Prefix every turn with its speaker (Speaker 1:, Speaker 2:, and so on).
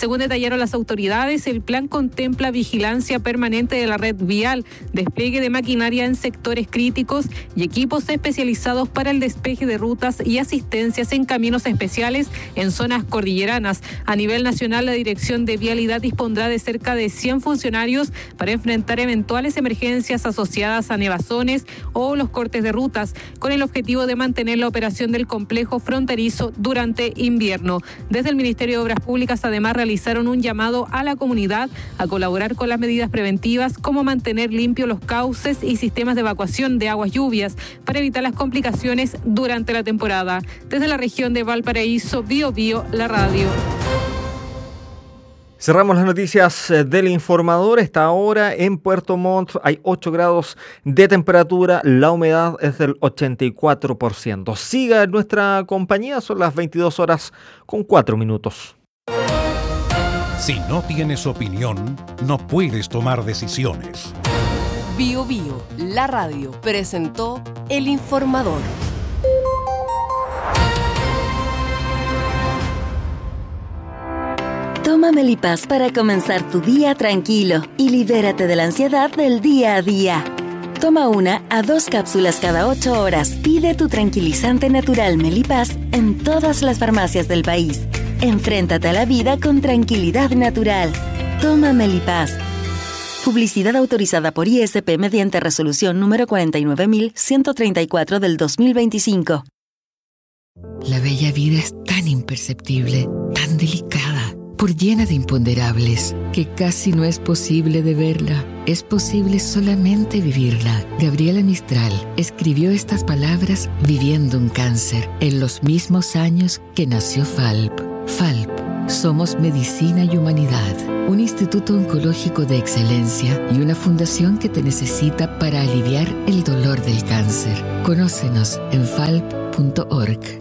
Speaker 1: Según detallaron las autoridades, el plan contempla vigilancia permanente de la red vial, despliegue de maquinaria en sectores críticos y equipos especializados para el despeje de rutas y asistencias en caminos especiales en zonas cordilleranas. A nivel nacional, la Dirección de Vialidad dispondrá de cerca de 100 funcionarios para enfrentar eventuales emergencias asociadas a nevazones o los cortes de rutas, con el objetivo de mantener la operación del complejo fronterizo durante invierno. Desde el Ministerio de Obras Públicas, además, realizaron un llamado a la comunidad a colaborar con las medidas preventivas, como mantener limpios los cauces y sistemas de evacuación de aguas lluvias para evitar las complicaciones durante la temporada. Desde la región de Valparaíso, Biobío, la radio.
Speaker 2: Cerramos las noticias del informador. Esta hora en Puerto Montt hay 8 grados de temperatura, la humedad es del 84%. Siga en nuestra compañía, son las 22:04.
Speaker 3: Si no tienes opinión, no puedes tomar decisiones.
Speaker 4: Biobío, la radio, presentó El Informador.
Speaker 5: Toma Melipaz para comenzar tu día tranquilo y libérate de la ansiedad del día a día. Toma 1 a 2 cápsulas cada 8 horas. Pide tu tranquilizante natural Melipaz en todas las farmacias del país. Enfréntate a la vida con tranquilidad natural. Toma Melipaz. Publicidad autorizada por ISP mediante resolución número 49134 del 2025.
Speaker 6: La bella vida es tan imperceptible, tan delicada, por llena de imponderables, que casi no es posible de verla. Es posible solamente vivirla. Gabriela Mistral escribió estas palabras viviendo un cáncer, en los mismos años que nació FALP. FALP. Somos Medicina y Humanidad, un instituto oncológico de excelencia y una fundación que te necesita para aliviar el dolor del cáncer. Conócenos en falp.org.